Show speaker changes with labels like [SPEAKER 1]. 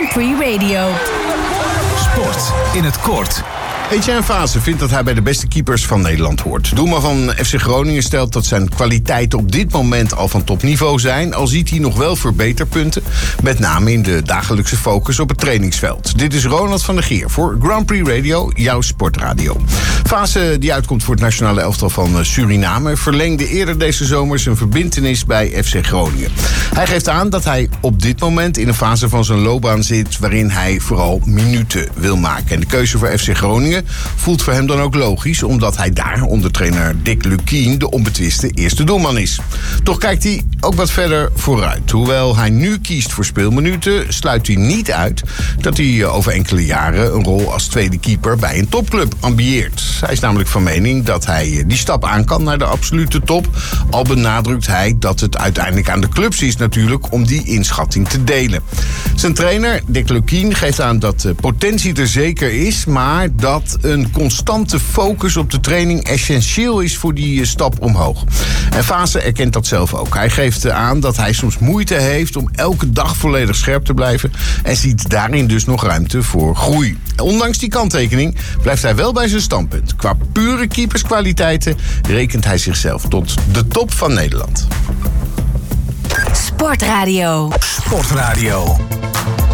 [SPEAKER 1] Prix Radio.
[SPEAKER 2] Sport in het kort.
[SPEAKER 3] Etienne Fase vindt dat hij bij de beste keepers van Nederland hoort. Doelman van FC Groningen stelt dat zijn kwaliteiten op dit moment al van topniveau zijn, al ziet hij nog wel verbeterpunten, met name in de dagelijkse focus op het trainingsveld. Dit is Ronald van der Geer voor Grand Prix Radio, jouw sportradio. Fase, die uitkomt voor het nationale elftal van Suriname, verlengde eerder deze zomer zijn verbintenis bij FC Groningen. Hij geeft aan dat hij op dit moment in een fase van zijn loopbaan zit waarin hij vooral minuten wil maken. En de keuze voor FC Groningen voelt voor hem dan ook logisch, omdat hij daar onder trainer Dick Lukkien de onbetwiste eerste doelman is. Toch kijkt hij ook wat verder vooruit. Hoewel hij nu kiest voor speelminuten, sluit hij niet uit dat hij over enkele jaren een rol als tweede keeper bij een topclub ambieert. Hij is namelijk van mening dat hij die stap aan kan naar de absolute top. Al benadrukt hij dat het uiteindelijk aan de clubs is natuurlijk om die inschatting te delen. Zijn trainer Dick Lukkien geeft aan dat de potentie er zeker is, maar dat een constante focus op de training essentieel is voor die stap omhoog. En Fase erkent dat zelf ook. Hij geeft aan dat hij soms moeite heeft om elke dag volledig scherp te blijven en ziet daarin dus nog ruimte voor groei. Ondanks die kanttekening blijft hij wel bij zijn standpunt. Qua pure keeperskwaliteiten rekent hij zichzelf tot de top van Nederland.
[SPEAKER 1] Sportradio.
[SPEAKER 2] Sportradio.